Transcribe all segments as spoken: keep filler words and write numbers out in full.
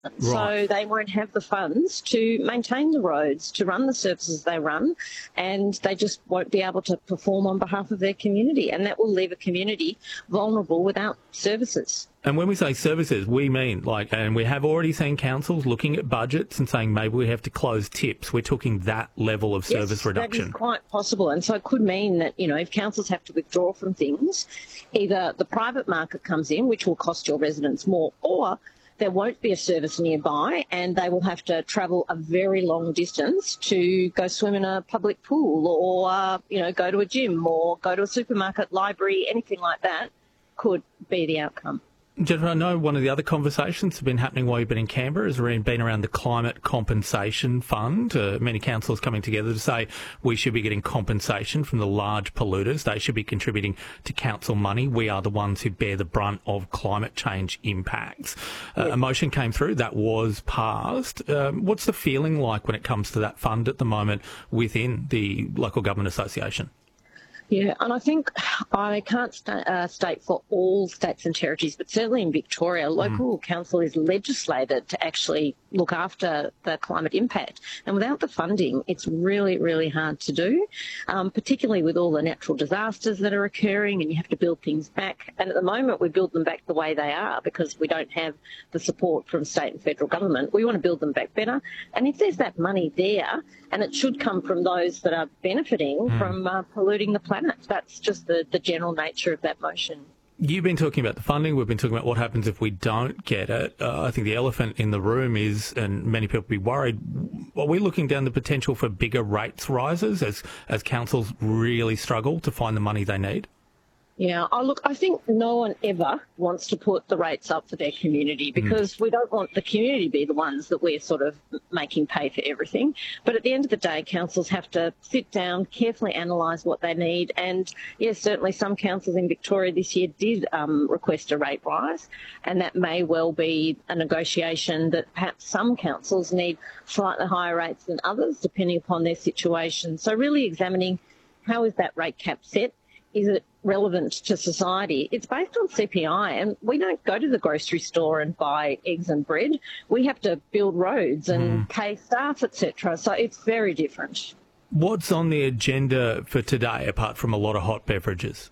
So Right. they won't have the funds to maintain the roads, to run the services they run, and they just won't be able to perform on behalf of their community. And that will leave a community vulnerable without services. And when we say services, we mean like, and we have already seen councils looking at budgets and saying maybe we have to close tips. We're talking that level of service Yes, reduction. that is quite possible. And so it could mean that, you know, if councils have to withdraw from things, either the private market comes in, which will cost your residents more, or there won't be a service nearby and they will have to travel a very long distance to go swim in a public pool or, uh, you know, go to a gym or go to a supermarket, library, anything like that could be the outcome. Jennifer, I know one of the other conversations that have been happening while you've been in Canberra has been around the Climate Compensation Fund. Uh, many councils coming together to say we should be getting compensation from the large polluters. They should be contributing to council money. We are the ones who bear the brunt of climate change impacts. Uh, Yeah. A motion came through that was passed. Um, what's the feeling like when it comes to that fund at the moment within the Local Government Association? Yeah, and I think I can't sta- uh, state for all states and territories, but certainly in Victoria, local mm. council is legislated to actually look after the climate impact. And without the funding, it's really, really hard to do, um, particularly with all the natural disasters that are occurring and you have to build things back. And at the moment, we build them back the way they are because we don't have the support from state and federal government. We want to build them back better. And if there's that money there, and it should come from those that are benefiting mm. from uh, polluting the planet. That's just the, the general nature of that motion. You've been talking about the funding. We've been talking about what happens if we don't get it. Uh, I think the elephant in the room is, and many people be worried, are we looking down the potential for bigger rates rises as, as councils really struggle to find the money they need? Yeah, oh, look, I think no one ever wants to put the rates up for their community because mm. we don't want the community to be the ones that we're sort of making pay for everything. But at the end of the day, councils have to sit down, carefully analyse what they need. And, yes, certainly some councils in Victoria this year did um, request a rate rise, and that may well be a negotiation that perhaps some councils need slightly higher rates than others, depending upon their situation. So really examining how is that rate cap set? Is it relevant to society? It's based on C P I, and we don't go to the grocery store and buy eggs and bread. We have to build roads and mm. pay staff, et cetera. So it's very different. What's on the agenda for today, apart from a lot of hot beverages?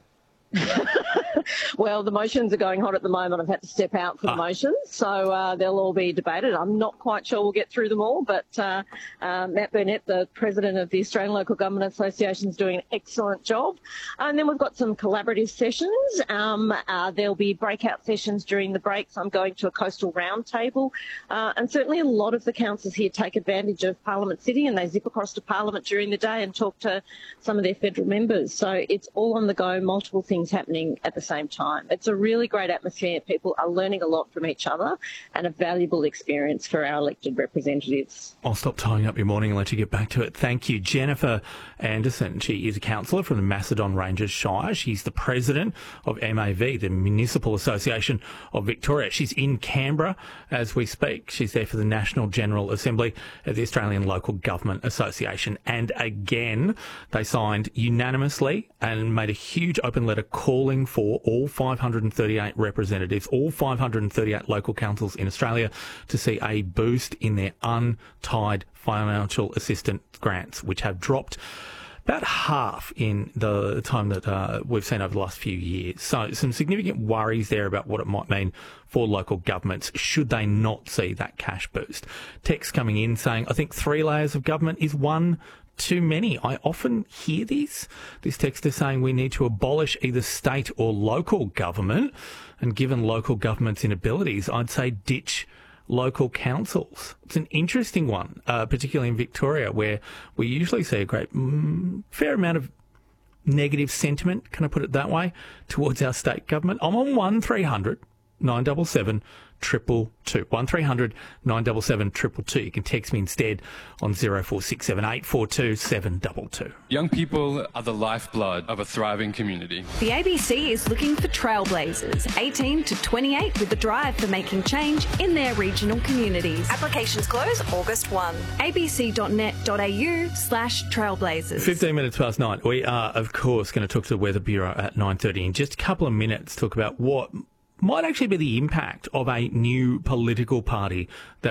Well, the motions are going hot at the moment. I've had to step out for the ah. motions, so uh, they'll all be debated. I'm not quite sure we'll get through them all, but uh, uh, Matt Burnett, the president of the Australian Local Government Association, is doing an excellent job. And then we've got some collaborative sessions. Um, uh, there'll be breakout sessions during the breaks. I'm going to a coastal roundtable. Uh, and certainly a lot of the councils here take advantage of Parliament City and they zip across to Parliament during the day and talk to some of their federal members. So it's all on the go, multiple things happening at the same time. It's a really great atmosphere. People are learning a lot from each other and a valuable experience for our elected representatives. I'll stop tying up your morning and let you get back to it. Thank you. Jennifer Anderson, she is a councillor from the Macedon Ranges Shire. She's the president of M A V, the Municipal Association of Victoria. She's in Canberra as we speak. She's there for the National General Assembly of the Australian Local Government Association. And again, they signed unanimously and made a huge open letter calling for all five hundred thirty-eight representatives, all five hundred thirty-eight local councils in Australia to see a boost in their untied financial assistance grants, which have dropped about half in the time that uh, we've seen over the last few years. So some significant worries there about what it might mean for local governments should they not see that cash boost. Text coming in saying, I think three layers of government is one too many. I often hear this. This text is saying we need to abolish either state or local government, and given local government's inabilities, I'd say ditch local councils. It's an interesting one, uh, particularly in Victoria, where we usually see a great mm, fair amount of negative sentiment, can I put it that way, towards our state government. I'm on one three hundred nine seven seven triple two. one three hundred nine seven seven triple two. You can text me instead on zero four six seven eight four two seven two two. Young people are the lifeblood of a thriving community. The A B C is looking for trailblazers, eighteen to twenty-eight, with a drive for making change in their regional communities. Applications close August first. a b c dot net dot a u slash trailblazers. fifteen minutes past nine. We are, of course, going to talk to the Weather Bureau at nine thirty. In just a couple of minutes, talk about what might actually be the impact of a new political party that